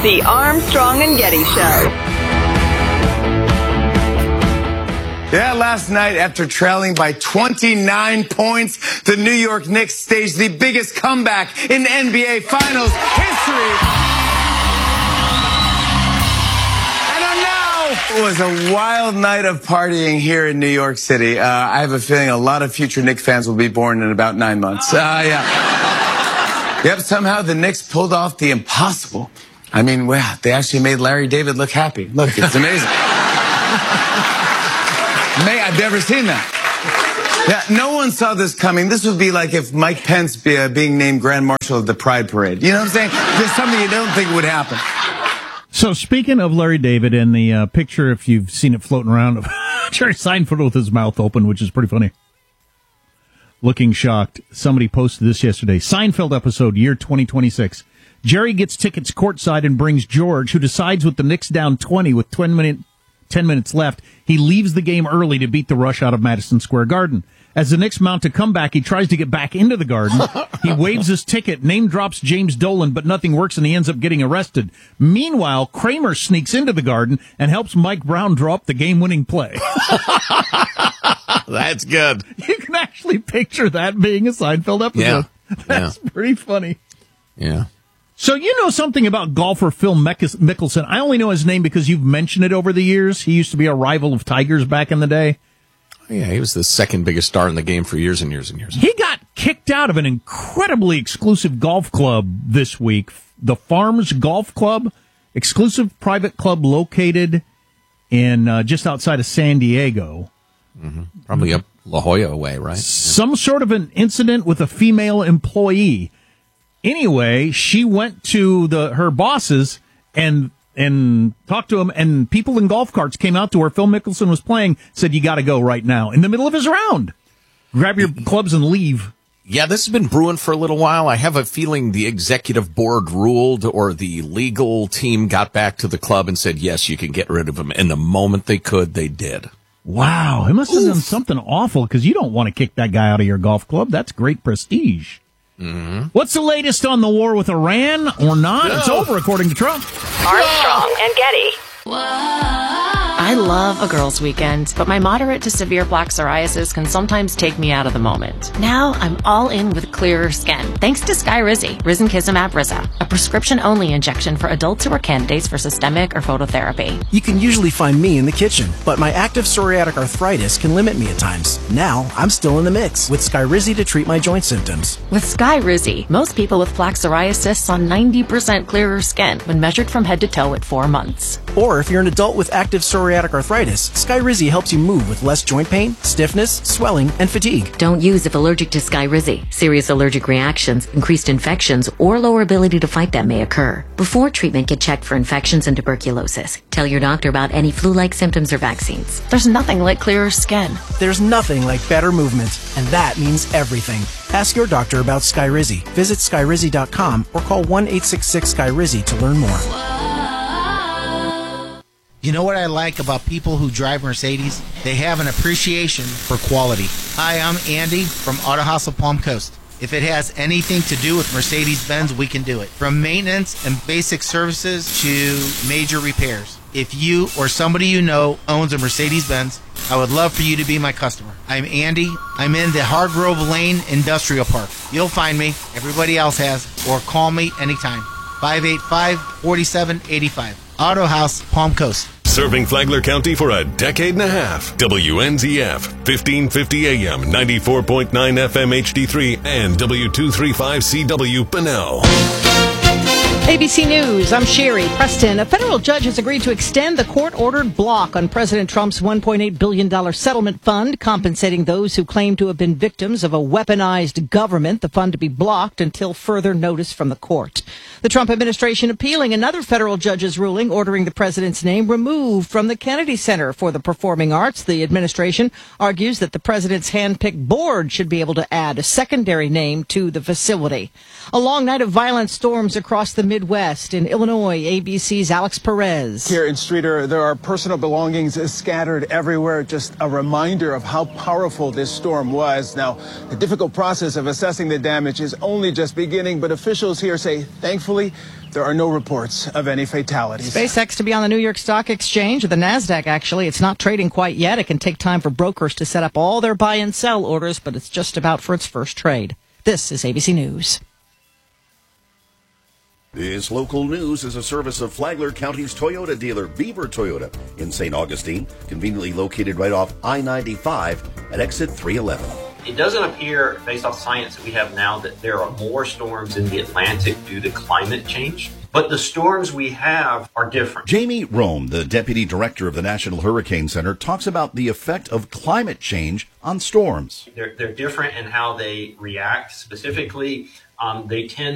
The Armstrong and Getty Show. Yeah, last night, after trailing by 29 points, the New York Knicks staged the biggest comeback in NBA Finals history. And now it was a wild night of partying here in New York City. I have a feeling a lot of future Knicks fans will be born in about 9 months. Yep, somehow the Knicks pulled off the impossible. I mean, wow, they actually made Larry David look happy. Look, it's amazing. I've never seen that. Yeah, no one saw this coming. This would be like if Mike Pence being named Grand Marshal of the Pride Parade. You know what I'm saying? Just something you don't think would happen. So speaking of Larry David and the picture, if you've seen it floating around, of Jerry Seinfeld with his mouth open, which is pretty funny. Looking shocked. Somebody posted this yesterday. Seinfeld episode, year 2026. Jerry gets tickets courtside and brings George, who decides with the Knicks down 20 with 10 minutes left, he leaves the game early to beat the rush out of Madison Square Garden. As the Knicks mount a comeback, he tries to get back into the Garden. He waves his ticket, name drops James Dolan, but nothing works and he ends up getting arrested. Meanwhile, Kramer sneaks into the Garden and helps Mike Brown draw up the game-winning play. That's good. You can actually picture that being a Seinfeld episode. Yeah. That's pretty funny. Yeah. So you know something about golfer Phil Mickelson. I only know his name because you've mentioned it over the years. He used to be a rival of Tiger's back in the day. Yeah, he was the second biggest star in the game for years and years and years. He got kicked out of an incredibly exclusive golf club this week, the Farms Golf Club, exclusive private club located in just outside of San Diego. Mm-hmm. Probably up La Jolla way, right? Some sort of an incident with a female employee. Anyway, she went to her bosses and talked to him, and people in golf carts came out to where Phil Mickelson was playing, said, "You got to go right now," in the middle of his round. Grab your clubs and leave. Yeah, this has been brewing for a little while. I have a feeling the executive board ruled, or the legal team got back to the club and said, yes, you can get rid of him. And the moment they could, they did. Wow, he must have done something awful, because you don't want to kick that guy out of your golf club. That's great prestige. Mm-hmm. What's the latest on the war with Iran or not? No. It's over, according to Trump. Armstrong and Getty. I love a girls' weekend, but my moderate to severe plaque psoriasis can sometimes take me out of the moment. Now I'm all in with clearer skin, thanks to Skyrizi, Risankizumab Riza, a prescription-only injection for adults who are candidates for systemic or phototherapy. You can usually find me in the kitchen, but my active psoriatic arthritis can limit me at times. Now I'm still in the mix with Skyrizi to treat my joint symptoms. With Skyrizi, most people with plaque psoriasis saw 90% clearer skin when measured from head to toe at 4 months. Or if you're an adult with active psoriatic arthritis, Skyrizi helps you move with less joint pain, stiffness, swelling, and fatigue. Don't use if allergic to Skyrizi. Serious allergic reactions, increased infections, or lower ability to fight them may occur. Before treatment, get checked for infections and tuberculosis. Tell your doctor about any flu-like symptoms or vaccines. There's nothing like clearer skin. There's nothing like better movement, and that means everything. Ask your doctor about Skyrizi. Visit Skyrizi.com or call 1-866-SKYRIZI to learn more. You know what I like about people who drive Mercedes? They have an appreciation for quality. Hi, I'm Andy from Auto House of Palm Coast. If it has anything to do with Mercedes-Benz, we can do it. From maintenance and basic services to major repairs. If you or somebody you know owns a Mercedes-Benz, I would love for you to be my customer. I'm Andy. I'm in the Hargrove Lane Industrial Park. You'll find me. Everybody else has. Or call me anytime. 585-4785. Auto House, Palm Coast. Serving Flagler County for a decade and a half. WNZF, 1550 AM, 94.9 FM HD3, and W235CW Bunnell. ABC News, I'm Sherry Preston. A federal judge has agreed to extend the court-ordered block on President Trump's $1.8 billion settlement fund, compensating those who claim to have been victims of a weaponized government. The fund to be blocked until further notice from the court. The Trump administration appealing another federal judge's ruling ordering the president's name removed from the Kennedy Center for the Performing Arts. The administration argues that the president's hand-picked board should be able to add a secondary name to the facility. A long night of violent storms across the Midwest. In Illinois, ABC's Alex Perez. Here in Streeter, there are personal belongings scattered everywhere. Just a reminder of how powerful this storm was. Now, the difficult process of assessing the damage is only just beginning, but officials here say, thankfully, there are no reports of any fatalities. SpaceX to be on the New York Stock Exchange, or the NASDAQ, actually. It's not trading quite yet. It can take time for brokers to set up all their buy and sell orders, but it's just about for its first trade. This is ABC News. This local news is a service of Flagler County's Toyota dealer, Beaver Toyota, in St. Augustine, conveniently located right off I-95 at exit 311. It doesn't appear, based off science that we have now, that there are more storms in the Atlantic due to climate change. But the storms we have are different. Jamie Rome, the deputy director of the National Hurricane Center, talks about the effect of climate change on storms. They're different in how they react. Specifically, they tend